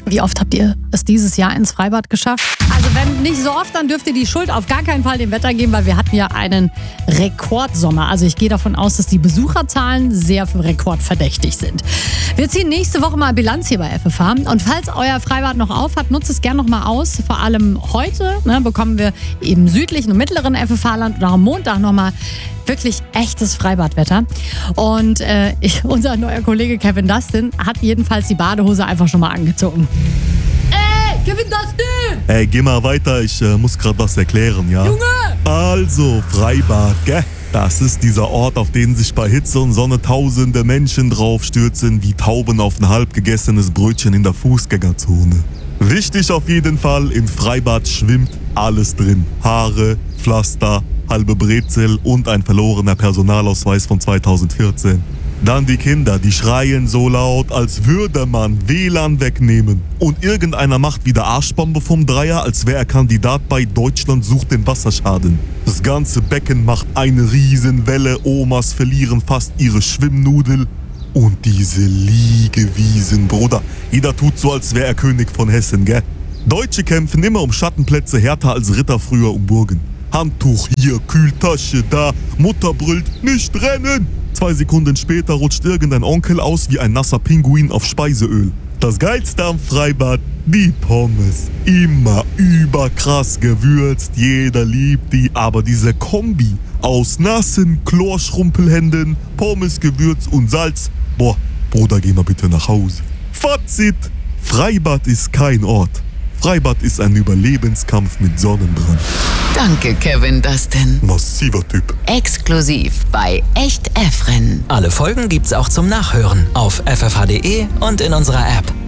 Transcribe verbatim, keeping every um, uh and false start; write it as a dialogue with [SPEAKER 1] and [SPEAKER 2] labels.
[SPEAKER 1] Wie oft habt ihr es dieses Jahr ins Freibad geschafft? Also wenn nicht so oft, dann dürft ihr die Schuld auf gar keinen Fall dem Wetter geben, weil wir hatten ja einen Rekordsommer. Also ich gehe davon aus, dass die Besucherzahlen sehr rekordverdächtig sind. Wir ziehen nächste Woche mal Bilanz hier bei F F H. Und falls euer Freibad noch auf hat, nutzt es gerne noch mal aus. Vor allem heute ne, bekommen wir im südlichen und mittleren F F H-Land und auch am Montag noch mal wirklich echtes Freibadwetter. Und äh, ich, unser neuer Kollege Kevin Dustin hat jedenfalls die Badehose einfach schon mal angezogen. Ey, Kevin Dustin!
[SPEAKER 2] Ey, geh mal weiter, ich äh, muss gerade was erklären, ja?
[SPEAKER 1] Junge!
[SPEAKER 2] Also, Freibad, gell? Das ist dieser Ort, auf den sich bei Hitze und Sonne tausende Menschen draufstürzen, wie Tauben auf ein halb gegessenes Brötchen in der Fußgängerzone. Wichtig auf jeden Fall, im Freibad schwimmt alles drin. Haare, Pflaster, halbe Brezel und ein verlorener Personalausweis von zweitausendvierzehn. Dann die Kinder, die schreien so laut, als würde man W L A N wegnehmen. Und irgendeiner macht wieder Arschbombe vom Dreier, als wäre er Kandidat bei Deutschland sucht den Wasserschaden. Das ganze Becken macht eine Riesenwelle, Omas verlieren fast ihre Schwimmnudel. Und diese Liegewiesen, Bruder, jeder tut so, als wäre er König von Hessen, gell? Deutsche kämpfen immer um Schattenplätze härter als Ritter früher um Burgen. Handtuch hier, Kühltasche da, Mutter brüllt, nicht rennen! Zwei Sekunden später rutscht irgendein Onkel aus wie ein nasser Pinguin auf Speiseöl. Das Geilste am Freibad, die Pommes. Immer überkrass gewürzt, jeder liebt die. Aber diese Kombi aus nassen Chlorschrumpelhänden, Pommes, Gewürz und Salz. Boah, Bruder, geh mal bitte nach Hause. Fazit, Freibad ist kein Ort. Freibad ist ein Überlebenskampf mit Sonnenbrand.
[SPEAKER 3] Danke, Kevin Dustin.
[SPEAKER 2] Massiver Typ.
[SPEAKER 3] Exklusiv bei Echt Efren.
[SPEAKER 4] Alle Folgen gibt's auch zum Nachhören auf f f h punkt d e und in unserer App.